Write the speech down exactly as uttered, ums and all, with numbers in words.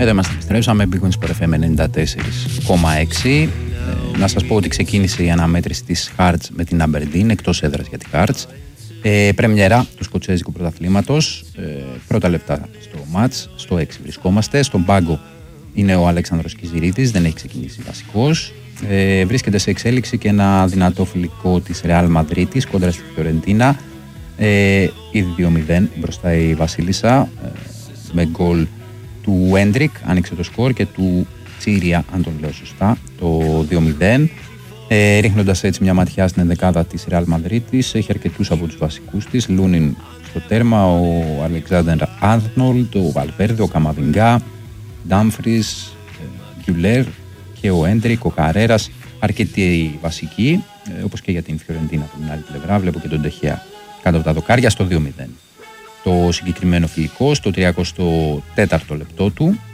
Εδώ είμαστε, επιστρέψαμε, Big Win Sport εφ εμ ενενήντα τέσσερα κόμμα έξι. Ε, να σας πω ότι ξεκίνησε η αναμέτρηση της Hearts με την Aberdeen, εκτός έδρας για τη Hearts. Ε, πρεμιέρα του σκοτσέζικου πρωταθλήματος, ε, πρώτα λεπτά στο μάτς, στο έξι βρισκόμαστε. Στον πάγκο είναι ο Αλέξανδρος Κιζηρίτης, δεν έχει ξεκινήσει βασικός. Ε, βρίσκεται σε εξέλιξη και ένα δυνατό φιλικό της Ρεάλ Μαδρίτης κόντρα στη Φιωρεντίνα. Ε, ήδη δύο μηδέν μπροστά η Βασίλισσα, ε, με γκολ του Έντρικ, άνοιξε το σκορ, και του Τσίρια, αν τον λέω σωστά, το δύο μηδέν. Ε, ρίχνοντας έτσι μια ματιά στην ενδεκάδα της Ρεάλ Μαδρίτης, έχει αρκετούς από τους βασικούς της. Λούνιν στο τέρμα, ο Αλεξάνδερ Άρνολντ, ο Βαλβέρδε, ο Καμαβινγκά, Ντάμφρις, Γκιουλέρ και ο Έντρικ, ο Καρέρας, αρκετοί βασικοί, ε, όπως και για την Φιωρεντίνα από την άλλη πλευρά. Βλέπω και τον Τεχέα κάτω από τα δοκάρια στο δύο μηδέν. Το συγκεκριμένο φιλικό στο τριακοστό τέταρτο λεπτό του